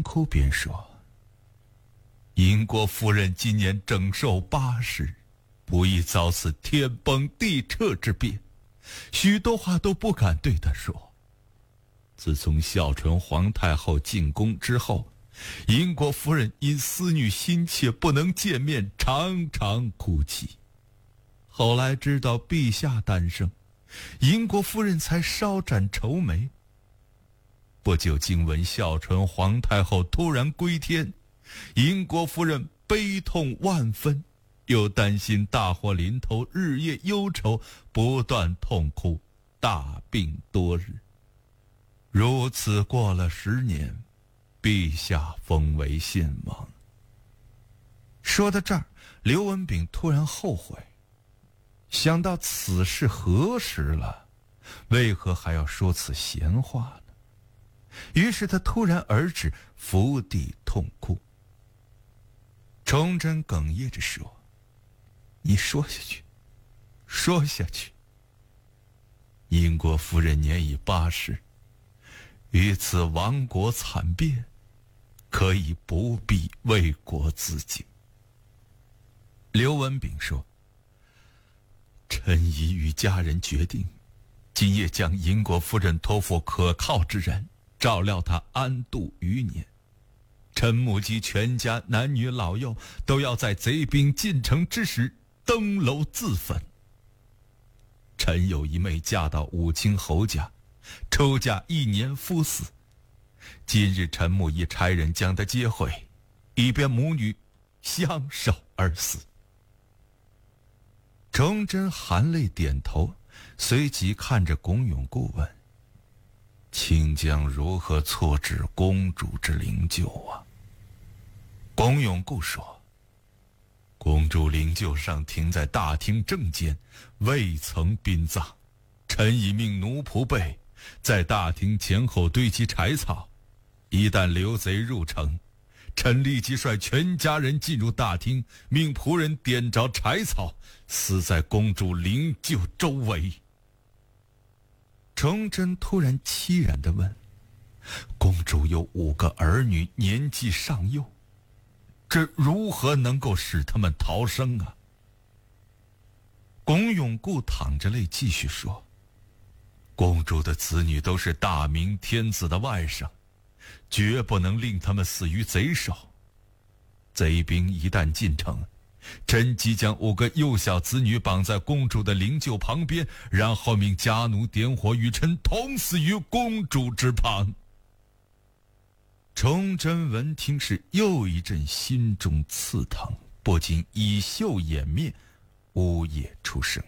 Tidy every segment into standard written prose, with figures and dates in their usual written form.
哭边说：“英国夫人今年整寿80，不宜遭此天崩地彻之变，许多话都不敢对她说。自从孝纯皇太后进宫之后，英国夫人因思女心切不能见面，常常哭泣。后来知道陛下诞生，英国夫人才稍展愁眉。不久惊闻孝纯皇太后突然归天，英国夫人悲痛万分，又担心大祸临头，日夜忧愁，不断痛哭，大病多日。如此过了10年，陛下封为献王。”说到这儿，刘文炳突然后悔，想到此事何时了，为何还要说此闲话呢？于是他突然而止，伏地痛哭。崇祯哽咽着说：“你说下去，说下去。英国夫人年已80，于此亡国惨变，可以不必为国自尽。”刘文炳说：“臣已与家人决定，今夜将英国夫人托付可靠之人，照料她安度余年。臣目及全家男女老幼都要在贼兵进城之时登楼自焚。臣有一妹嫁到武清侯家，出嫁1年夫死，今日臣母已差人将她接回，以便母女相守而死。”崇祯含泪点头，随即看着龚永固问：“卿将如何错置公主之灵柩啊？”龚永固说：“公主灵柩上停在大厅正间，未曾殡葬。臣已命奴仆辈在大厅前后堆积柴草，一旦刘贼入城，臣立即率全家人进入大厅，命仆人点着柴草，死在公主灵柩周围。”崇祯突然凄然地问：“公主有5个儿女，年纪尚幼，这如何能够使他们逃生啊？”龚永固淌着泪继续说：“公主的子女都是大明天子的外甥，绝不能令他们死于贼手。贼兵一旦进城，朕即将5个幼小子女绑在公主的灵柩旁边，然后命家奴点火，与臣同死于公主之旁。”崇祯闻听是又一阵心中刺疼，不禁以袖掩面，呜咽出声。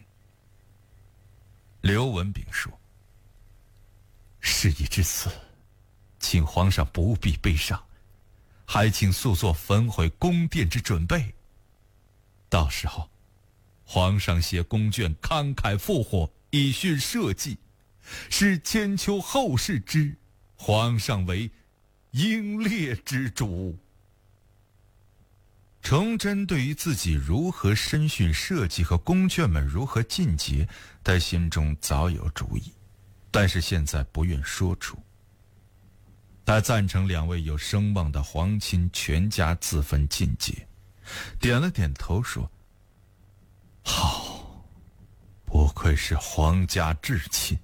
刘文炳说：“事已至此，请皇上不必悲伤，还请速做焚毁宫殿之准备。到时候，皇上携宫眷慷慨赴火，以殉社稷，是千秋后世知皇上为英烈之主。”崇祯对于自己如何身殉社稷和宫眷们如何尽节，他心中早有主意，但是现在不愿说出。他赞成2位有声望的皇亲全家自焚尽节，点了点头说：“好，不愧是皇家至亲。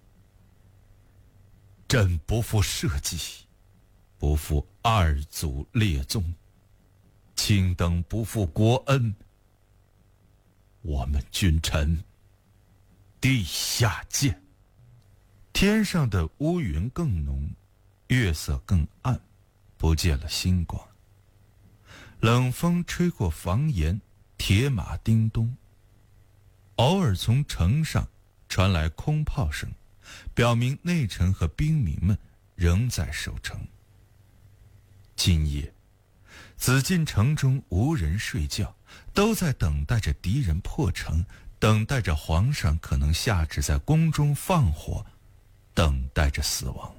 朕不负社稷，不负2祖列宗，卿等不负国恩，我们君臣地下见。”天上的乌云更浓，月色更暗，不见了星光。冷风吹过房檐，铁马叮咚，偶尔从城上传来空炮声，表明内城和兵民们仍在守城。今夜紫禁城中无人睡觉，都在等待着敌人破城，等待着皇上可能下旨在宫中放火，等待着死亡。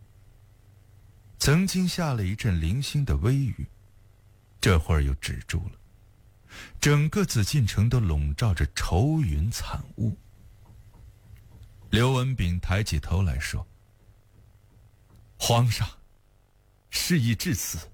曾经下了一阵零星的微雨，这会儿又止住了，整个紫禁城都笼罩着愁云惨雾。刘文炳抬起头来说：“皇上，事已至此，